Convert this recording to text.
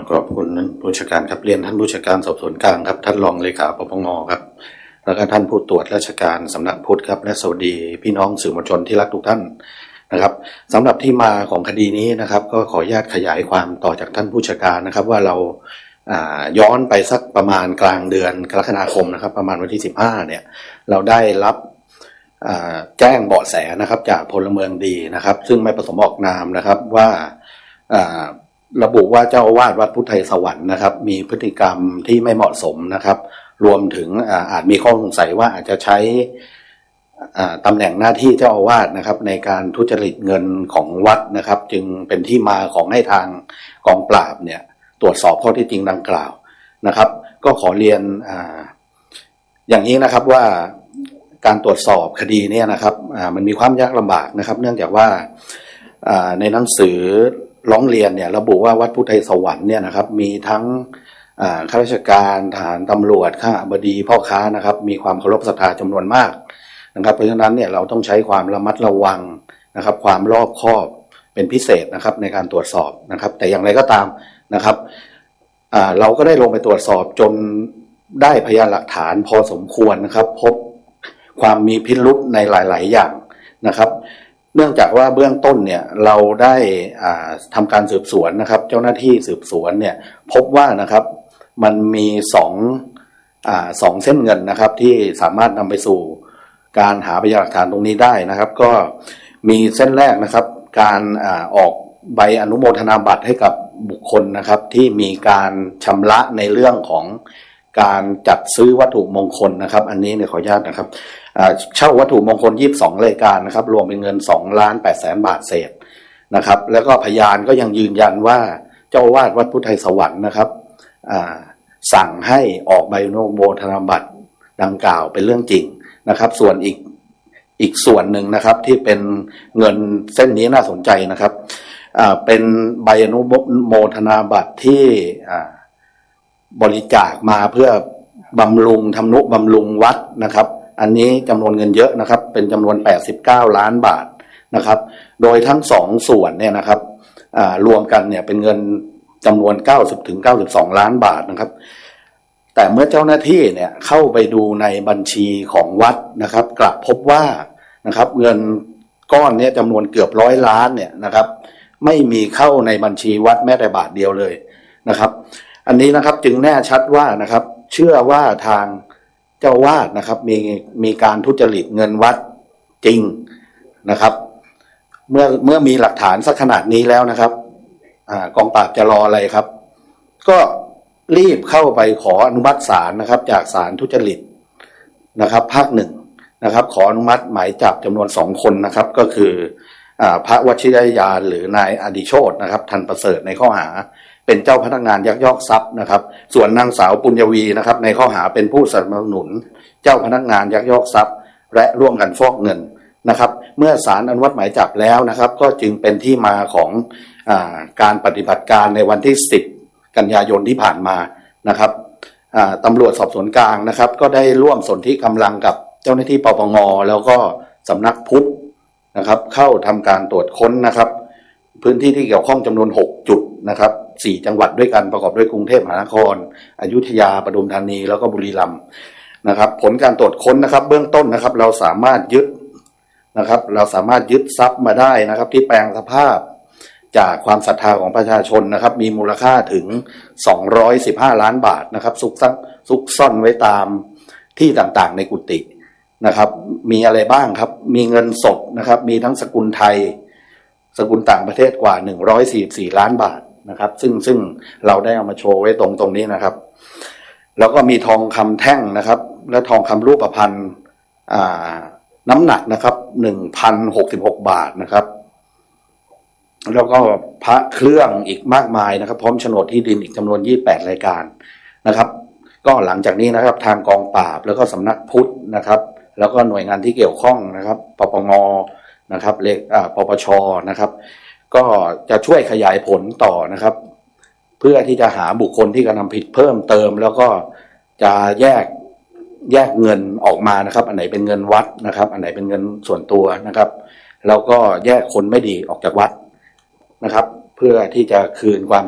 ขอบคุณผู้จัดการครับเรียนท่านผู้จัดการสอบสวนกลางครับท่านรองเลขาปปงครับแล้วก็ท่านผู้ตรวจราชการสำนักพุทธครับและสวัสดีพี่น้องสื่อมวลชนที่รักทุกท่านนะครับสำหรับที่มาของคดีนี้นะครับก็ขออนุญาตขยายความต่อจากท่านผู้จัดการนะครับว่าเราย้อนไปสักประมาณกลางเดือนกรกฎาคมนะครับประมาณวันที่15เนี่ยเราได้รับแจ้งเบาะแสนะครับจากพลเมืองดีนะครับซึ่งไม่ประสงค์ออกนามนะครับว่าระบุว่าเจ้าอาวาสวัดพุทธไทยสวรรค์นะครับมีพฤติกรรมที่ไม่เหมาะสมนะครับรวมถึงอาจมีข้อสงสัยว่าอาจจะใช้ตำแหน่งหน้าที่เจ้าอาวาสนะครับในการทุจริตเงินของวัดนะครับจึงเป็นที่มาของให้ทางกองปราบเนี่ยตรวจสอบข้อเท็จจริงดังกล่าวนะครับก็ขอเรียนอย่างนี้นะครับว่าการตรวจสอบคดีเนี่ยนะครับมันมีความยากลำบากนะครับเนื่องจากว่าในหนังสือร้องเรียนเนี่ยระบุว่าวัดพุทธไทยสวรรค์เนี่ยนะครับมีทั้งข้าราชการทหารตำรวจข้าบดีพ่อค้านะครับมีความเคารพศรัทธาจำนวนมากนะครับเพราะฉะนั้นเนี่ยเราต้องใช้ความระมัดระวังนะครับความรอบคอบเป็นพิเศษนะครับในการตรวจสอบนะครับแต่อย่างไรก็ตามนะครับเราก็ได้ลงไปตรวจสอบจนได้พยานหลักฐานพอสมควรนะครับพบความมีพิรุธในหลายๆอย่างนะครับเนื่องจากว่าเบื้องต้นเนี่ยเราได้ทำการสืบสวนนะครับเจ้าหน้าที่สืบสวนเนี่ยพบว่านะครับมันมีสองเส้นเงินนะครับที่สามารถนำไปสู่การหาพยานหลักฐานตรงนี้ได้นะครับก็มีเส้นแรกนะครับการออกใบอนุโมทนาบัตรให้กับบุคคลนะครับที่มีการชำระในเรื่องของการจัดซื้อวัตถุมงคลนะครับอันนี้เนี่ยขออนุญาตนะครับเช่าวัตถุมงคล22รายการนะครับรวมเป็นเงิน2,800,000 บาทเศษนะครับแล้วก็พยานก็ยังยืนยันว่าเจ้าอาวาสวัดพุทธไทยสวรรค์นะครับสั่งให้ออกใบอนุโมทนาบัตรดังกล่าวเป็นเรื่องจริงนะครับส่วนอีกส่วนหนึ่งนะครับที่เป็นเงินเส้นนี้น่าสนใจนะครับเป็นใบอนุโมทนาบัตรที่บริจาคมาเพื่อบำรุงทำนุบำรุงวัดนะครับอันนี้จำนวนเงินเยอะนะครับเป็นจำนวน89ล้านบาทนะครับโดยทั้งสองส่วนเนี่ยนะครับรวมกันเนี่ยเป็นเงินจำนวน90-92ล้านบาทนะครับแต่เมื่อเจ้าหน้าที่เนี่ยเข้าไปดูในบัญชีของวัดนะครับกลับพบว่านะครับเงินก้อนนี้จำนวนเกือบ100 ล้านเนี่ยนะครับไม่มีเข้าในบัญชีวัดแม้แต่บาทเดียวเลยนะครับอันนี้นะครับจึงแน่ชัดว่านะครับเชื่อว่าทางเจ้าวาดนะครับมีการทุจริตเงินวัดจริงนะครับเมื่อมีหลักฐานสักขนาดนี้แล้วนะครับกองปราบจะรออะไรครับก็รีบเข้าไปขออนุมัติศาลนะครับจากศาลทุจริตนะครับภาคหนึ่งนะครับขออนุมัติหมายจับจำนวน2 คนนะครับก็คือพระวชิรยานหรือนายอดิโชตินะครับทันประเสริฐในข้อหาเป็นเจ้าพนักงานยักยอกทรัพย์นะครับส่วนนางสาวปุญญวีนะครับในข้อหาเป็นผู้สนับสนุนเจ้าพนักงานยักยอกทรัพย์และร่วมกันฟอกเงินนะครับเมื่อศาลอนุมัติหมายจับแล้วนะครับก็จึงเป็นที่มาของการปฏิบัติการในวันที่10 กันยายนที่ผ่านมานะครับตำรวจสอบสวนกลางนะครับก็ได้ร่วมสนธิกำลังกับเจ้าหน้าที่ปปงแล้วก็สำนักพุทธนะครับเข้าทำการตรวจค้นนะครับพื้นที่ที่เกี่ยวข้องจำนวน6 จุดนะครับ4 จังหวัดด้วยกันประกอบด้วยกรุงเทพมหานครอยุธยาปทุมธานีแล้วก็บุรีรัมย์นะครับผลการตรวจค้นนะครับเบื้องต้นนะครับเราสามารถยึดทรัพย์มาได้นะครับที่แปลงสภาพจากความศรัทธาของประชาชนนะครับมีมูลค่าถึง215 ล้านบาทนะครับซุกซ่อนไว้ตามที่ต่างๆในกุฏินะครับมีอะไรบ้างครับมีเงินสดนะครับมีทั้งสกุลไทยสกุลต่างประเทศกว่า144 ล้านบาทนะครับซึ่งเราได้เอามาโชว์ไว้ตรงนี้นะครับแล้วก็มีทองคำแท่งนะครับและทองคำรูปพรรณน้ำหนักนะครับ 1,066 บาทนะครับแล้วก็พระเครื่องอีกมากมายนะครับพร้อมโฉนดที่ดินอีกจำนวน28 รายการนะครับก็หลังจากนี้นะครับทางกองปราบแล้วก็สำนักพุทธนะครับแล้วก็หน่วยงานที่เกี่ยวข้องนะครับปปงนะครับปปชนะครับก็จะช่วยขยายผลต่อนะครับเพื่อที่จะหาบุคคลที่กระทำผิดเพิ่มเติมแล้วก็จะแยกเงินออกมานะครับอันไหนเป็นเงินวัดนะครับอันไหนเป็นเงินส่วนตัวนะครับแล้วก็แยกคนไม่ดีออกจากวัดนะครับเพื่อที่จะคืนความ